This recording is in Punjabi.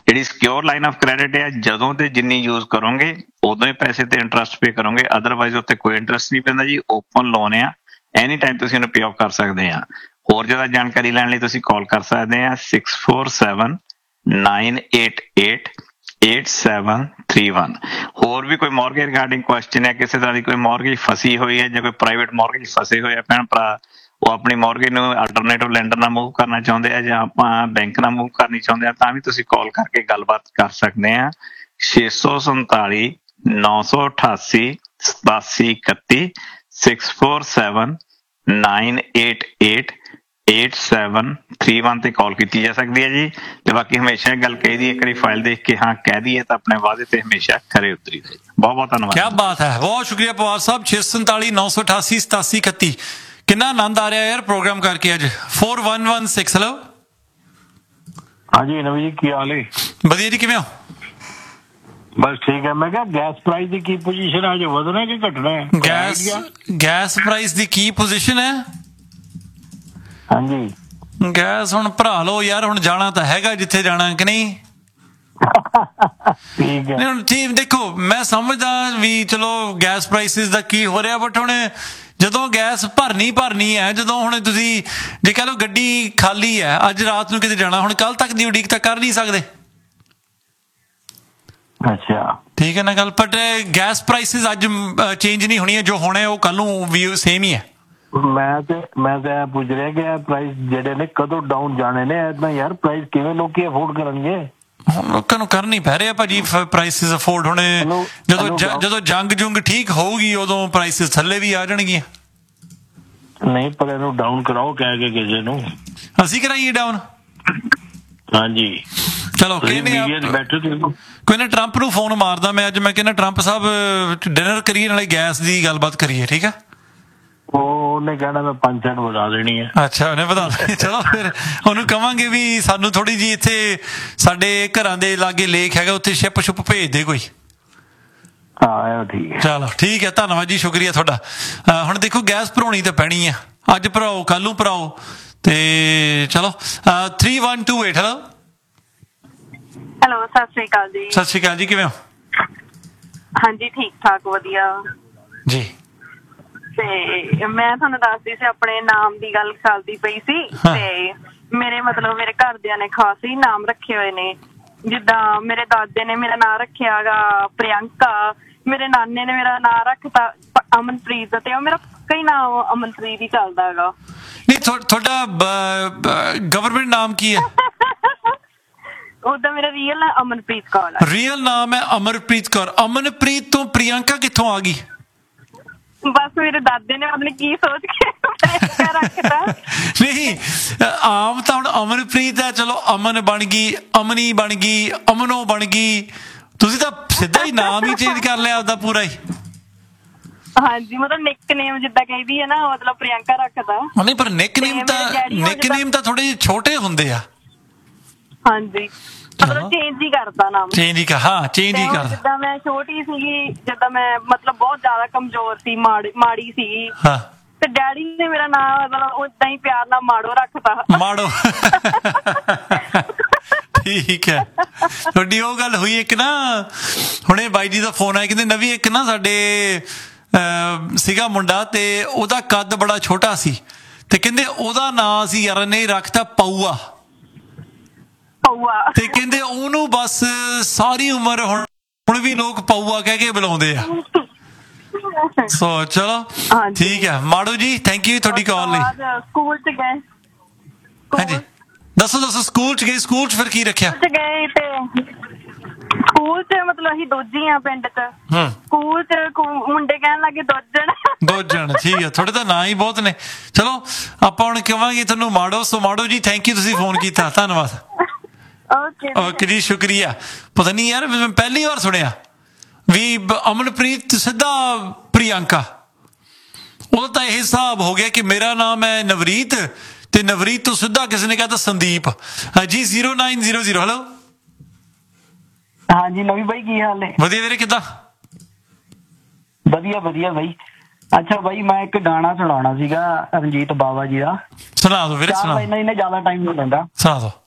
ਜਿਹੜੀ ਸਿਕਿਉਰ ਲਾਈਨ ਆਫ ਕ੍ਰੈਡਿਟ ਹੈ ਜਦੋਂ ਤੇ ਜਿੰਨੀ ਯੂਜ਼ ਕਰੋਗੇ ਉਦੋਂ ਹੀ ਪੈਸੇ ਤੇ ਇੰਟਰਸਟ ਪੇ ਕਰੋਗੇ, ਅਦਰਵਾਈਜ਼ ਉੱਤੇ ਕੋਈ ਇੰਟਰਸਟ ਨਹੀਂ ਪੈਂਦਾ ਜੀ। ਓਪਨ ਲੋਨ ਆ, ਐਨੀ ਟਾਈਮ ਤੁਸੀਂ ਇਹਨੂੰ ਪੇ ਆਫ ਕਰ ਸਕਦੇ ਆ। ਹੋਰ ਜ਼ਿਆਦਾ ਜਾਣਕਾਰੀ ਲੈਣ ਲਈ ਤੁਸੀਂ ਕਾਲ ਕਰ ਸਕਦੇ ਆ 6479888731। ਹੋਰ ਵੀ ਕੋਈ ਮੌਰਗੇਜ ਰਿਗਾਰਡਿੰਗ ਕੁਐਸਚਨ ਹੈ, ਕਿਸੇ ਤਰ੍ਹਾਂ ਦੀ ਕੋਈ ਮੌਰਗੇਜ ਫਸੀ ਹੋਈ ਹੈ ਜਾਂ ਕੋਈ ਪ੍ਰਾਈਵੇਟ ਮੌਰਗੇਜ ਫਸੇ ਹੋਏ ਆ ਭੈਣ ਭਰਾ, ਉਹ ਆਪਣੀ ਮੌਰਗੇਜ ਨੂੰ ਅਲਟਰਨੇਟਿਵ ਲੈਂਡਰ ਨਾਲ ਮੂਵ ਕਰਨਾ ਚਾਹੁੰਦੇ ਆ ਜਾਂ ਆਪਾਂ ਬੈਂਕ ਨਾਲ ਮੂਵ ਕਰਨੀ ਚਾਹੁੰਦੇ ਆ, ਤਾਂ ਵੀ ਤੁਸੀਂ ਕਾਲ ਕਰਕੇ ਗੱਲਬਾਤ ਕਰ ਸਕਦੇ ਆ 647-988-8731 6479888731 ਤੇ ਕਾਲ ਕੀਤੀ ਜਾ ਸਕਦੀ ਹੈ ਜੀ। ਤੇ ਬਾਕੀ ਹਮੇਸ਼ਾ ਗੱਲ ਕਹੀ ਦੀ, ਇੱਕ ਵਾਰੀ ਫਾਈਲ ਦੇਖ ਕੇ ਹਾਂ ਕਹਿ ਦਈਏ ਤਾਂ ਆਪਣੇ ਵਾਅਦੇ ਤੇ ਹਮੇਸ਼ਾ ਖਰੇ ਉਤਰੀ ਦੇ। ਬਹੁਤ ਬਹੁਤ ਧੰਨਵਾਦ। ਕੀ ਬਾਤ ਹੈ, ਬਹੁਤ ਸ਼ੁਕਰੀਆ ਪਵਾਰ ਸਾਹਿਬ। 647-988-8731। ਕਿੰਨਾ ਆਨੰਦ ਆ ਰਿਹਾ ਯਾਰ ਪ੍ਰੋਗਰਾਮ ਕਰਕੇ ਅੱਜ। 4116 ਹੈਲੋ। ਹਾਂਜੀ ਨਵੀਂ ਜੀ, ਕੀ ਹਾਲ ਹੈ? ਵਧੀਆ ਜੀ, ਕਿਵੇਂ ਹੋ? ਬਸ ਠੀਕ ਹੈ। ਮੈਂ ਕਿਹਾ ਗੈਸ ਪ੍ਰਾਈਸ ਦੀ ਕੀ ਪੋਜੀਸ਼ਨ ਹੈ, ਅਜੇ ਵਧਣਾ ਕਿ ਘਟਣਾ ਹੈ? ਗੈਸ ਪ੍ਰਾਈਸ ਦੀ ਕੀ ਪੋਜੀਸ਼ਨ ਹੈ? ਹਾਂਜੀ ਗੈਸ ਹੁਣ ਭਰਾ ਲਓ ਯਾਰ, ਹੁਣ ਜਾਣਾ ਤਾਂ ਹੈਗਾ ਜਿੱਥੇ ਜਾਣਾ ਕਿ ਨਹੀਂ। ਠੀਕ ਹੈ। ਹੁਣ ਠੀਕ ਦੇਖੋ, ਮੈਂ ਸਮਝਦਾ ਵੀ ਚਲੋ ਗੈਸ ਪ੍ਰਾਈਸਿਸ ਦਾ ਕੀ ਹੋ ਰਿਹਾ, ਬਟ ਹੁਣ ਜਦੋਂ ਗੈਸ ਭਰਨੀ ਹੈ, ਜਦੋਂ ਹੁਣ ਤੁਸੀਂ ਜੇ ਕਹਿ ਲਓ ਗੱਡੀ ਖਾਲੀ ਹੈ, ਅੱਜ ਰਾਤ ਨੂੰ ਕਿਤੇ ਜਾਣਾ, ਹੁਣ ਕੱਲ ਤੱਕ ਦੀ ਉਡੀਕ ਤਾਂ ਕਰ ਨਹੀਂ ਸਕਦੇ। ਅੱਛਾ ਠੀਕ ਹੈ ਨਾ ਗੱਲ, ਬਟ ਗੈਸ ਪ੍ਰਾਈਸਿਸ ਅੱਜ ਚੇਂਜ ਨਹੀਂ ਹੋਣੀਆਂ, ਜੋ ਹੋਣਾ ਉਹ ਕੱਲ ਨੂੰ ਵੀ ਸੇਮ ਹੀ ਹੈ। ਮੈਂ ਤਾਂ ਇਹ ਪੁੱਛ ਰਿਹਾ ਕਿ ਇਹ ਪ੍ਰਾਈਸ ਜਿਹੜੇ ਨੇ ਕਦੋਂ ਡਾਊਨ ਜਾਣੇ ਨੇ? ਏਦਾਂ ਯਾਰ ਪ੍ਰਾਈਸ ਕਿਵੇਂ ਲੋਕੀ ਅਫੋਰਡ ਕਰਨਗੇ? ਹੁਣ ਲੋਕਾਂ ਨੂੰ ਕਰ ਨਹੀਂ ਪੈ ਰਿਹਾ ਭਾਜੀ ਪ੍ਰਾਈਸਿਸ ਅਫੋਰਡ ਹੋਣੇ। ਜਦੋਂ ਜੰਗ ਠੀਕ ਹੋਊਗੀ ਉਦੋਂ ਪ੍ਰਾਈਸਿਸ ਥੱਲੇ ਵੀ ਆ ਜਾਣਗੀਆਂ। ਨਹੀਂ ਪਰ ਇਹਨੂੰ ਡਾਊਨ ਕਰਾਓ ਕਹਿ ਕੇ ਕਿਸੇ ਨੂੰ। ਅਸੀਂ ਕਰਾਈਏ ਡਾਊਨ? ਹਾਂਜੀ ਚਲੋ ਕੋਈ ਨਾ, ਟਰੰਪ ਨੂੰ ਫੋਨ ਮਾਰਦਾ ਮੈਂ ਅੱਜ। ਮੈਂ ਕਹਿੰਦਾ ਟਰੰਪ ਸਾਹਿਬ ਡਿਨਰ ਕਰੀਏ, ਨਾਲੇ ਗੈਸ ਦੀ ਗੱਲਬਾਤ ਕਰੀਏ, ਠੀਕ ਹੈ? ਉਹਨੇ ਕਹਿਣਾ ਮੈਂ 5 ਸੈਂਟ ਵਧਾ ਦੇਣੀ ਹੈ। ਅੱਛਾ, ਉਹਨੇ ਵਧਾ ਦੇਣੀ। ਚਲੋ ਫਿਰ ਉਹਨੂੰ ਕਵਾਂਗੇ ਵੀ ਸਾਨੂੰ ਥੋੜੀ ਜਿਹੀ ਇੱਥੇ ਸਾਡੇ ਘਰਾਂ ਦੇ ਲਾਗੇ ਲੇਕ ਹੈਗਾ, ਉੱਥੇ ਸ਼ਿਪ ਸ਼ੁਪ ਭੇਜ ਦੇ ਕੋਈ। ਹਾਂ ਠੀਕ ਹੈ। ਚਲੋ ਠੀਕ ਹੈ, ਧੰਨਵਾਦ ਜੀ, ਸ਼ੁਕਰੀਆ ਤੁਹਾਡਾ। ਹੁਣ ਦੇਖੋ ਗੈਸ ਭਰਾਉਣੀ ਤਾਂ ਪੈਣੀ ਆ, ਅੱਜ ਭਰਾਓ ਕੱਲ ਨੂੰ ਭਰਾਓ ਤੇ ਚਲੋ। 3128 ਹੈਲੋ। ਹੈਲੋ, ਸਤਿ ਸ਼੍ਰੀ ਅਕਾਲ ਜੀ। ਸਤਿ ਸ਼੍ਰੀ ਅਕਾਲ ਜੀ, ਕਿਵੇਂ ਹੋ? ਹਾਂਜੀ ਠੀਕ ਠਾਕ, ਵਧੀਆ ਜੀ। ਤੇ ਮੈਂ ਤੁਹਾਨੂੰ ਦੱਸਦੀ ਸੀ, ਆਪਣੇ ਨਾਮ ਦੀ ਗੱਲ ਚੱਲਦੀ ਪਈ ਸੀ। ਤੇ ਮੇਰੇ ਮੇਰੇ ਘਰਦਿਆਂ ਨੇ ਖਾਸ ਹੀ ਨਾਮ ਰੱਖੇ ਹੋਏ ਨੇ। ਜਿੱਦਾਂ ਮੇਰੇ ਦਾਦੇ ਨੇ ਮੇਰਾ ਨਾਂ ਰੱਖਿਆ ਗਾ ਪ੍ਰਿਯੰਕਾ, ਮੇਰੇ ਨਾਨੇ ਨੇ ਮੇਰਾ ਨਾਂ ਰੱਖਤਾ ਅਮਨਪ੍ਰੀਤ, ਤੇ ਉਹ ਮੇਰਾ ਕਈ ਨਾਮ ਅਮਨਪ੍ਰੀਤ ਹੀ ਚੱਲਦਾ ਹੈਗਾ। ਨਹੀਂ ਤੁਹਾਡਾ ਗਵਰਨਮੈਂਟ ਨਾਮ ਕੀ ਹੈ? ਉਹਦਾ ਮੇਰਾ ਰੀਅਲ ਨਾਮ ਅਮਨਪ੍ਰੀਤ ਕੌਰ ਹੈ। ਰੀਅਲ ਨਾਮ ਹੈ ਅਮਰਪ੍ਰੀਤ ਕੌਰ। ਅਮਨਪ੍ਰੀਤ ਤੋਂ ਪ੍ਰਿਯੰਕਾ ਕਿੱਥੋਂ ਆ ਗਈ? ਬਸ ਮੇਰੇ ਦਾਦੇ ਨੇ ਆਪਣੇ ਕੀ ਸੋਚ ਕੇ ਰੱਖਤਾ। ਨਹੀਂ, ਆਮ ਤਾਂ ਹੁਣ ਅਮਨਪ੍ਰੀਤ ਹੈ, ਚਲੋ ਅਮਨ ਬਣ ਗਈ, ਅਮਨੀ ਬਣ ਗਈ, ਅਮਨੋ ਬਣ ਗਈ। ਤੁਸੀਂ ਤਾਂ ਸਿੱਧਾ ਹੀ ਨਾਮ ਹੀ ਚੇਂਜ ਕਰ ਲਿਆ ਆਪਦਾ ਪੂਰਾ ਹੀ। ਹਾਂਜੀ, ਨਿਕਨੇਮ ਜਿੱਦਾਂ ਕਹਿੰਦੀ ਹੈ ਨਾ, ਪ੍ਰਿਯੰਕਾ ਰੱਖਦਾ। ਨਹੀਂ ਪਰ ਨਿਕਨੇਮ ਤਾਂ ਥੋੜੇ ਜਿਹੇ ਛੋਟੇ ਹੁੰਦੇ ਆ। ਹਾਂਜੀ, ਚੇਂਜ ਹੀ ਕਰਦਾ ਨਾਮ। ਚੇਂਜ ਹੀ ਕਰਦਾ। ਜਿੱਦਾਂ ਮੈਂ ਛੋਟੀ ਸੀਗੀ, ਜਿੱਦਾਂ ਮੈਂ ਬਹੁਤ ਜ਼ਿਆਦਾ ਕਮਜ਼ੋਰ ਸੀ, ਮਾੜੀ ਸੀਗੀ, ਤੇ ਡੈਡੀ ਨੇ ਮੇਰਾ ਨਾਮ ਓਦਾਂ ਹੀ ਪਿਆਰ ਨਾਲ ਮਾੜੋ ਰੱਖਤਾ। ਮਾੜੋ। ਠੀਕ ਹੈ, ਤੁਹਾਡੀ ਉਹ ਗੱਲ ਹੋਈ ਇੱਕ ਨਾ, ਹੁਣੇ ਬਾਈ ਜੀ ਦਾ ਫੋਨ ਆਇਆ, ਕਹਿੰਦੇ ਨਵੀਂ ਇੱਕ ਨਾ ਸਾਡੇ ਸੀਗਾ ਮੁੰਡਾ, ਤੇ ਉਹਦਾ ਕੱਦ ਬੜਾ ਛੋਟਾ ਸੀ, ਤੇ ਕਹਿੰਦੇ ਉਹਦਾ ਨਾਂ ਸੀ ਯਾਰ ਨੇ ਰੱਖਤਾ ਪਊਆ। ਤੇ ਕਹਿੰਦੇ ਉਹਨੂੰ ਬਸ ਸਾਰੀ ਉਮਰ ਹੁਣ ਵੀ ਲੋਕ ਪਊਆ ਕਹਿ ਕੇ ਬੁਲਾਉਂਦੇ ਆ। ਸੋ ਚਲੋ ਠੀਕ ਹੈ ਮਾੜੋ ਜੀ, ਥੈਂਕ ਯੂ ਤੁਹਾਡੀ ਕਾਲ ਲਈ। ਸਕੂਲ ਚ ਗਏ? ਹਾਂਜੀ ਦੱਸੋ ਸਕੂਲ ਚ ਗਏ? ਸਕੂਲ ਚ ਫਿਰ ਕੀ ਰੱਖਿਆ? ਗਏ ਤੇ ਸਕੂਲ ਚ ਅਸੀਂ ਦੋਜੀ ਆ ਪਿੰਡ ਚ। ਸਕੂਲ ਚ ਮੁੰਡੇ ਕਹਿਣ ਲੱਗੇ ਦੋਜਣ। ਠੀਕ ਹੈ, ਤੁਹਾਡੇ ਤਾਂ ਨਾਂ ਹੀ ਬਹੁਤ ਨੇ। ਚਲੋ ਆਪਾਂ ਹੁਣ ਕਹਾਂਗੇ ਤੁਹਾਨੂੰ ਮਾੜੋ। ਸੋ ਮਾੜੋ ਜੀ, ਥੈਂਕ ਯੂ, ਤੁਸੀਂ ਫੋਨ ਕੀਤਾ, ਧੰਨਵਾਦ। ਓਕੇ ਜੀ, ਸ਼ੁਕਰੀਆ। ਪਤਾ ਨਹੀਂ ਯਾਰ, ਮੈਂ ਪਹਿਲੀ ਵਾਰ ਸੁਣਿਆ ਵੀ ਅਮਨਪ੍ਰੀਤ ਸਿੱਧਾ ਪ੍ਰਿਯੰਕਾ। ਉਹਦਾ ਤਾਂ ਇਹ ਹਿਸਾਬ ਹੋ ਗਿਆ ਕਿ ਮੇਰਾ ਨਾਮ ਹੈ ਨਵਰੀਤ, ਤੇ ਨਵਰੀਤ ਤੋਂ ਸਿੱਧਾ ਕਿਸੇ ਨੇ ਕਹਤਾ ਸੰਦੀਪ ਜੀ। 0900 ਹੈਲੋ। ਹਾਂਜੀ ਨਵੀਂ ਬਾਈ, ਕੀ ਹਾਲ ਨੇ? ਵਧੀਆ ਵੀਰੇ, ਕਿੱਦਾਂ? ਵਧੀਆ ਬਾਈ। ਅੱਛਾ ਬਾਈ, ਮੈਂ ਇੱਕ ਗਾਣਾ ਸੁਣਾਉਣਾ ਸੀਗਾ ਰਣਜੀਤ ਬਾਵਾ ਜੀ ਦਾ। ਸੁਣਾ ਦੋ ਵੀਰੇ, ਸੁਣਾ। ਇਹਨੇ ਜ਼ਿਆਦਾ ਟਾਈਮ ਨਹੀਂ ਲੈਂਦਾ। ਸੁਣਾ ਦੋ।